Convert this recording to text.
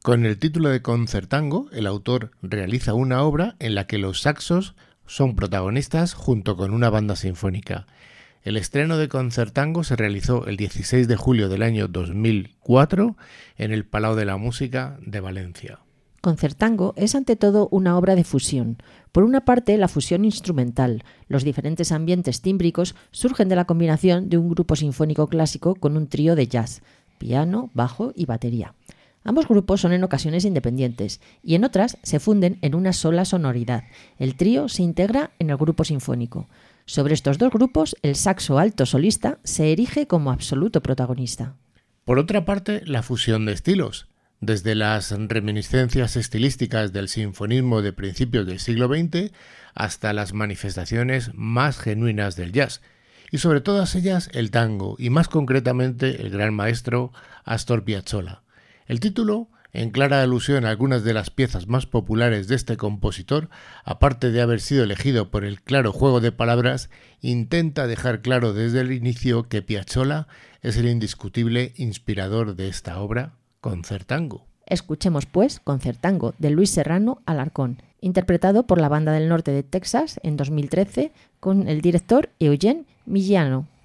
Con el título de Concertango, el autor realiza una obra en la que los saxos son protagonistas junto con una banda sinfónica. El estreno de Concertango se realizó el 16 de julio del año 2004 en el Palau de la Música de Valencia. Concertango es ante todo una obra de fusión. Por una parte, la fusión instrumental. Los diferentes ambientes tímbricos surgen de la combinación de un grupo sinfónico clásico con un trío de jazz, piano, bajo y batería. Ambos grupos son en ocasiones independientes y en otras se funden en una sola sonoridad. El trío se integra en el grupo sinfónico. Sobre estos dos grupos, el saxo alto solista se erige como absoluto protagonista. Por otra parte, la fusión de estilos. Desde las reminiscencias estilísticas del sinfonismo de principios del siglo XX hasta las manifestaciones más genuinas del jazz, y sobre todas ellas el tango, y más concretamente el gran maestro Astor Piazzolla. El título, en clara alusión a algunas de las piezas más populares de este compositor, aparte de haber sido elegido por el claro juego de palabras, intenta dejar claro desde el inicio que Piazzolla es el indiscutible inspirador de esta obra, Concertango. Escuchemos pues Concertango de Luis Serrano Alarcón, interpretado por la Banda del Norte de Texas en 2013 con el director Eugene Migliano.